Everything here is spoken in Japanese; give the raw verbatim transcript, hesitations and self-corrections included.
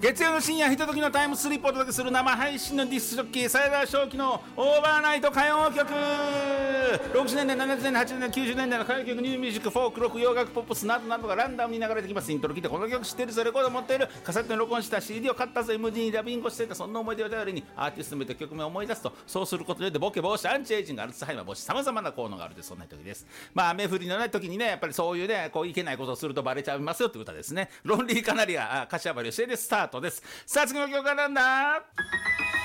月曜の深夜ひとときのタイムスリップをお届けする生配信のディスジョッキーサイダー正気のオーバーナイト歌謡曲。ろくじゅうねんだいななじゅうねんだいはちじゅうねんだいきゅうじゅうねんだいの歌謡曲、ニューミュージック、フォーク、ロック、洋楽、ポップスなどなどがランダムに流れてきます。イントロ聞いてこの曲知ってるぞ、レコード持っている、カセットに録音した シーディー を買ったぞ、エムディー にダビングしていた、そんな思い出を頼りにアーティスト名と曲名を思い出すと、そうすることでボケ防止、アンチエイジング、アルツハイマー防止、さまざまな効能があるという、そんな時です。まあ雨降りのない時にね、やっぱりそういうね、こういけないことをするとバレちゃいますよという歌ですね。ロンリーカナリア、柏原芳恵でスタートです。さあ次の曲はなんだ。